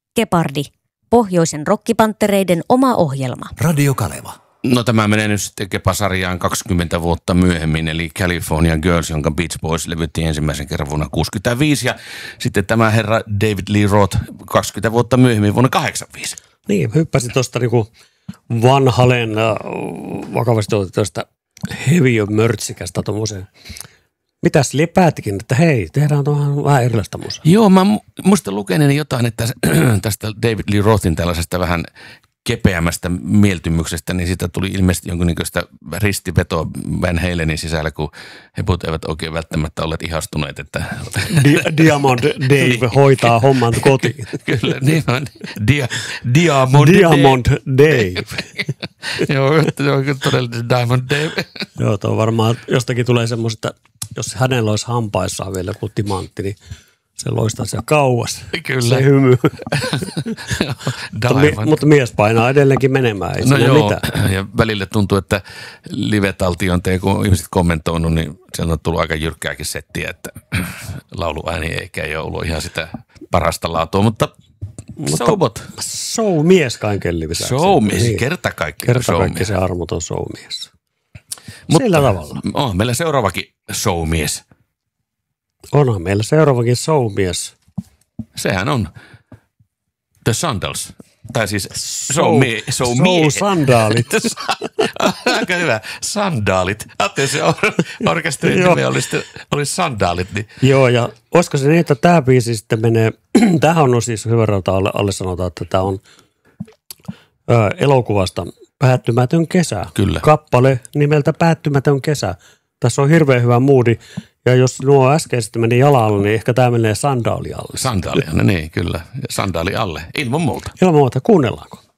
Gepardi, pohjoisen rokkipanttereiden oma ohjelma. Radio Kaleva. No tämä menee nyt sitten Kepa-sarjaan 20 vuotta myöhemmin, eli California Girls, jonka Beach Boys levytti ensimmäisen kerran vuonna 1965. Ja sitten tämä herra David Lee Roth 20 vuotta myöhemmin vuonna 1985. Niin, hyppäsin tuosta niinku vanhaleen vakavasti otetusta heviö-mörtsikästä tuommoiseen. Mitäs Lee päätikin, että hei, tehdään tuohon vähän erilaista musaa. Joo, mä muistan lukeneeni jotain, että tästä David Lee Rothin tällaisesta vähän kepeämmästä mieltymyksestä, niin siitä tuli ilmeisesti jonkinnäköistä ristivetoa Van Halenin sisällä, kun heput eivät oikein välttämättä olleet ihastuneet, että Diamond Dave hoitaa homman kotiin. Kyllä, niin on. Diamond Dave. Joo, todellinen Diamond Dave. Joo, tuo varmaan jostakin tulee semmoista, jos hänellä olisi hampaissaan vielä joku timantti, niin se loistaa siellä kauas. Kyllä. Se hymy. Mutta mies painaa edelleenkin menemään, ei siinä mitään. Ja välillä tuntuu, että live-taltiointeja, kun ihmiset kommentoinut, niin sieltä on tullut aika jyrkkääkin settiä, että lauluääni eikä ole ollut ihan sitä parasta laatua, mutta showbot. Showmies kaiken livisäksi. Showmies, niin. Kerta kaikki se armoton showmies. Sillä tavalla. On meillä seuraavakin showmies. Onhan meillä seuraavakin showmies. Sehän on The Sandals. Tai siis sandaalit. Aika hyvä. Sandaalit. Ajattelin, se orkesterin nimi olisi sandaalit. Niin. Joo, ja olisiko se niin, että tämä biisi sitten menee, tämähän on siis hyvä rauta alle sanotaan, että tämä on elokuvasta Päättymätön kesä. Kyllä. Kappale nimeltä Päättymätön kesä. Tässä on hirveän hyvä moodi. Ja jos nuo äskeiset meni jalalle, niin ehkä tämä menee sandaali alle. Sandaali, niin kyllä. Sandaali alle, ilman muuta. Ilman muuta, kuunnellaanko?